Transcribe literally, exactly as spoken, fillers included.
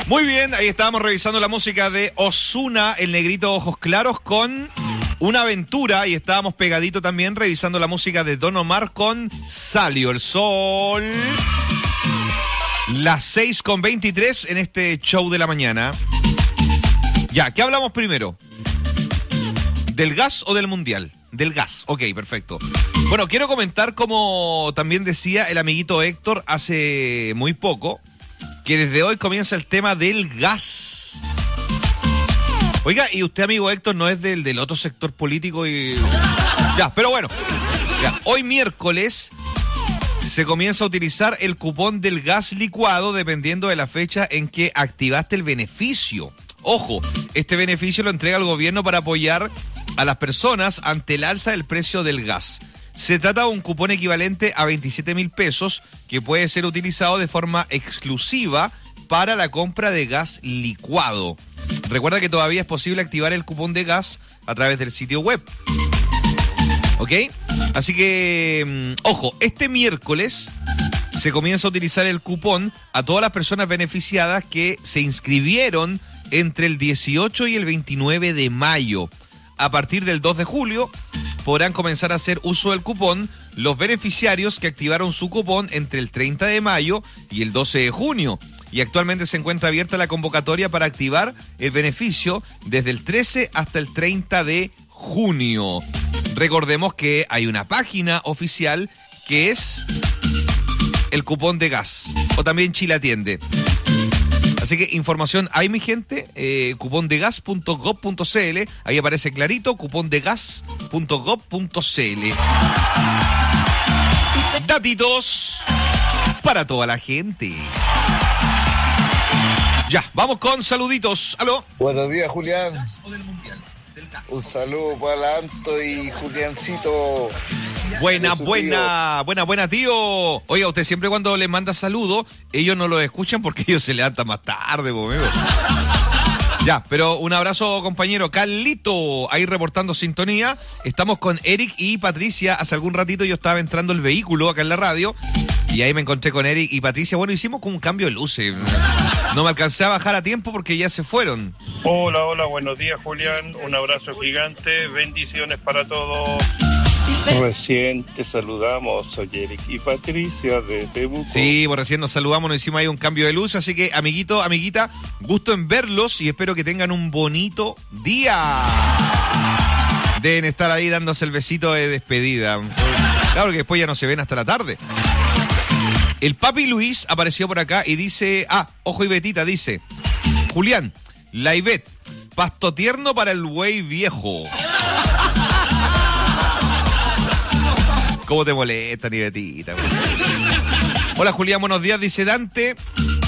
Muy bien, ahí estábamos revisando la música de Ozuna, el negrito ojos claros, con Una Aventura. Y estábamos pegadito también revisando la música de Don Omar con Salió el Sol. Las seis con veintitrés en este show de la mañana. Ya, ¿qué hablamos primero? ¿Del gas o del mundial? Del gas, ok, perfecto. Bueno, quiero comentar, como también decía el amiguito Héctor hace muy poco, que desde hoy comienza el tema del gas. Oiga, y usted, amigo Héctor, no es del, del otro sector político y... Ya, pero bueno. Ya, hoy miércoles se comienza a utilizar el cupón del gas licuado dependiendo de la fecha en que activaste el beneficio. Ojo, este beneficio lo entrega el gobierno para apoyar a las personas ante el alza del precio del gas. Se trata de un cupón equivalente a veintisiete mil pesos que puede ser utilizado de forma exclusiva para la compra de gas licuado. Recuerda que todavía es posible activar el cupón de gas a través del sitio web. ¿Ok? Así que, ojo, este miércoles se comienza a utilizar el cupón a todas las personas beneficiadas que se inscribieron entre el dieciocho y el veintinueve de mayo. A partir del dos de julio podrán comenzar a hacer uso del cupón los beneficiarios que activaron su cupón entre el treinta de mayo y el doce de junio. Y actualmente se encuentra abierta la convocatoria para activar el beneficio desde el trece hasta el treinta de junio. Recordemos que hay una página oficial que es el cupón de gas, o también Chile Atiende. Así que información hay, mi gente, eh, cupón de gas punto gob punto cl, ahí aparece clarito, cupón de gas punto gob punto cl. Datitos para toda la gente. Ya, vamos con saluditos. ¿Aló? Buenos días, Julián. Un saludo para Anto y Juliancito. Buena, buena, tío. buena, buena, tío. Oiga, usted siempre cuando le manda saludos, ellos no lo escuchan porque ellos se levantan más tarde, conmigo. Ya, pero un abrazo, compañero. Carlito, ahí reportando sintonía. Estamos con Eric y Patricia. Hace algún ratito yo estaba entrando el vehículo acá en la radio y ahí me encontré con Eric y Patricia. Bueno, hicimos como un cambio de luces. No me alcancé a bajar a tiempo porque ya se fueron. Hola, hola, buenos días, Julián. Un abrazo gigante. Bendiciones para todos. Recién te saludamos, soy Eric y Patricia de Temuco. Sí, pues recién nos saludamos, nos hicimos ahí un cambio de luz, así que amiguito, amiguita, gusto en verlos y espero que tengan un bonito día. Deben estar ahí dándose el besito de despedida. Claro que después ya no se ven hasta la tarde. El papi Luis apareció por acá y dice, ah, ojo y Betita, dice, Julián, la Ivette, pasto tierno para el güey viejo. ¿Cómo te molesta, Nivetita? Hola, Julián, buenos días, dice Dante.